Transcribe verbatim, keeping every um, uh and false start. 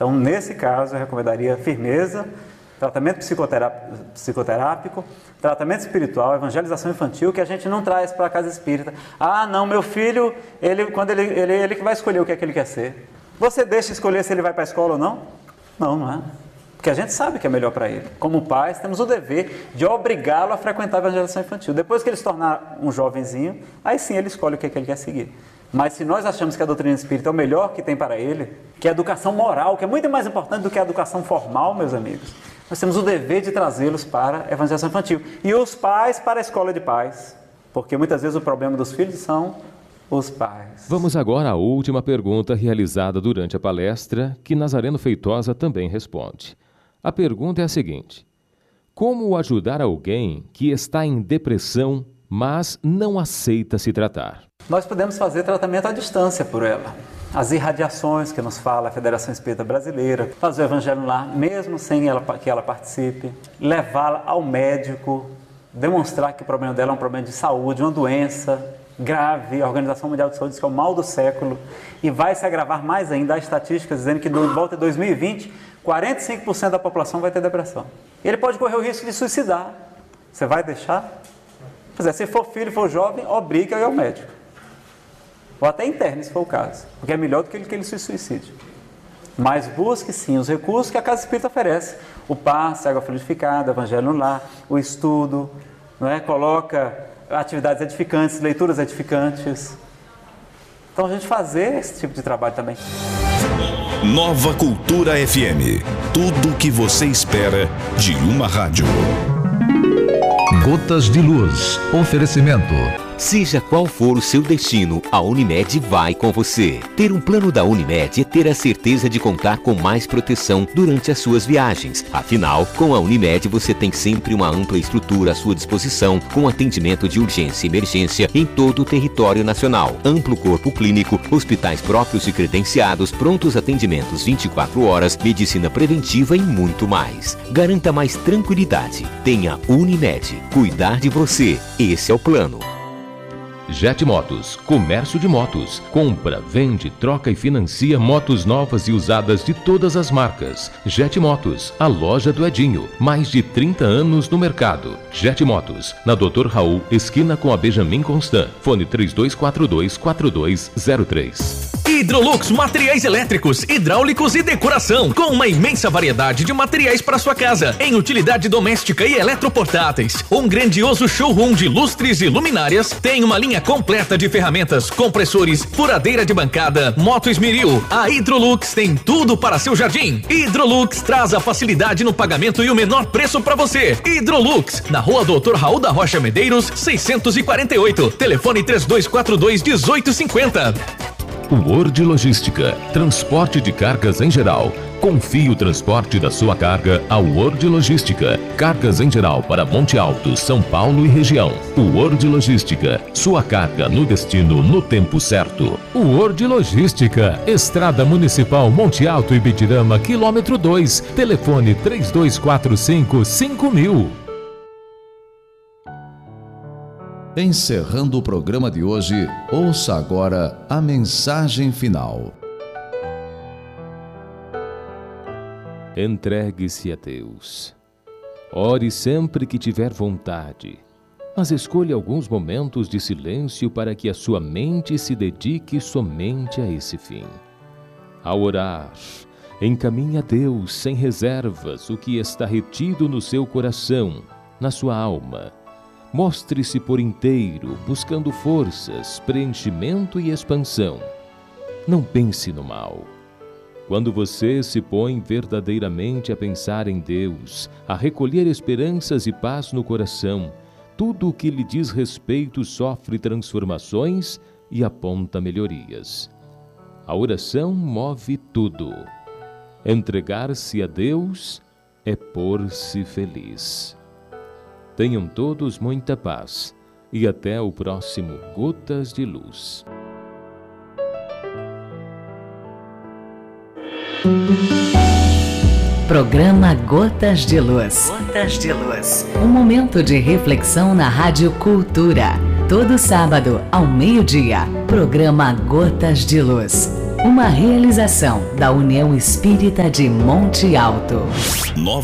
Então, nesse caso, eu recomendaria firmeza, tratamento psicoterápico, tratamento espiritual, evangelização infantil, que a gente não traz para a casa espírita. Ah, não, meu filho, ele, quando ele, ele, ele que vai escolher o que é que ele quer ser. Você deixa escolher se ele vai para a escola ou não? Não, não é. Porque a gente sabe que é melhor para ele. Como pais, temos o dever de obrigá-lo a frequentar a evangelização infantil. Depois que ele se tornar um jovenzinho, aí sim ele escolhe o que é que ele quer seguir. Mas se nós achamos que a doutrina espírita é o melhor que tem para ele, que é a educação moral, que é muito mais importante do que a educação formal, meus amigos, nós temos o dever de trazê-los para a evangelização infantil. E os pais para a escola de pais. Porque muitas vezes o problema dos filhos são os pais. Vamos agora à última pergunta realizada durante a palestra, que Nazareno Feitosa também responde. A pergunta é a seguinte: como ajudar alguém que está em depressão, mas não aceita se tratar? Nós podemos fazer tratamento à distância por ela. As irradiações que nos fala a Federação Espírita Brasileira, fazer o evangelho lá, mesmo sem ela, que ela participe, levá-la ao médico, demonstrar que o problema dela é um problema de saúde, uma doença grave. A Organização Mundial de Saúde diz que é o mal do século e vai se agravar mais ainda. Há estatísticas dizendo que de volta de dois mil e vinte, quarenta e cinco por cento da população vai ter depressão. Ele pode correr o risco de suicidar. Você vai deixar? Pois é, se for filho, for jovem, obrigue a ir ao médico. Ou até interne, se for o caso. Porque é melhor do que ele, que ele se suicide. Mas busque, sim, os recursos que a Casa Espírita oferece. O passe, a água fluidificada, o evangelho no lar, o estudo, não é? Coloca atividades edificantes, leituras edificantes. Então, a gente fazer esse tipo de trabalho também. Nova Cultura F M. Tudo o que você espera de uma rádio. Gotas de Luz. Oferecimento. Seja qual for o seu destino, a Unimed vai com você. Ter um plano da Unimed é ter a certeza de contar com mais proteção durante as suas viagens. Afinal, com a Unimed você tem sempre uma ampla estrutura à sua disposição, com atendimento de urgência e emergência em todo o território nacional. Amplo corpo clínico, hospitais próprios e credenciados, prontos atendimentos vinte e quatro horas, medicina preventiva e muito mais. Garanta mais tranquilidade. Tenha Unimed. Cuidar de você. Esse é o plano. Jet Motos, comércio de motos. Compra, vende, troca e financia motos novas e usadas de todas as marcas. Jet Motos, a loja do Edinho. Mais de trinta anos no mercado. Jet Motos, na doutor Raul, esquina com a Benjamin Constant. Fone três dois quatro dois, quatro dois zero três. Hidrolux Materiais Elétricos, Hidráulicos e Decoração, com uma imensa variedade de materiais para sua casa, em utilidade doméstica e eletroportáteis. Um grandioso showroom de lustres e luminárias, tem uma linha completa de ferramentas, compressores, furadeira de bancada, moto esmeril. A Hidrolux tem tudo para seu jardim. Hidrolux traz a facilidade no pagamento e o menor preço para você. Hidrolux, na rua doutor Raul da Rocha Medeiros, seiscentos e quarenta e oito. Telefone três dois quatro dois, um oito cinco zero. Word Logística, transporte de cargas em geral. Confie o transporte da sua carga ao Word Logística. Cargas em geral para Monte Alto, São Paulo e região. Word Logística, sua carga no destino no tempo certo. Word Logística, Estrada Municipal Monte Alto e Bitirama, quilômetro dois. Telefone três dois quatro cinco, cinco mil. Encerrando o programa de hoje, ouça agora a mensagem final. Entregue-se a Deus. Ore sempre que tiver vontade, mas escolha alguns momentos de silêncio para que a sua mente se dedique somente a esse fim. Ao orar, encaminhe a Deus sem reservas o que está retido no seu coração, na sua alma. Mostre-se por inteiro, buscando forças, preenchimento e expansão. Não pense no mal. Quando você se põe verdadeiramente a pensar em Deus, a recolher esperanças e paz no coração, tudo o que lhe diz respeito sofre transformações e aponta melhorias. A oração move tudo. Entregar-se a Deus é pôr-se feliz. Tenham todos muita paz e até o próximo Gotas de Luz. Programa Gotas de Luz. Gotas de Luz. Um momento de reflexão na Rádio Cultura. Todo sábado, ao meio-dia. Programa Gotas de Luz. Uma realização da União Espírita de Monte Alto. Nova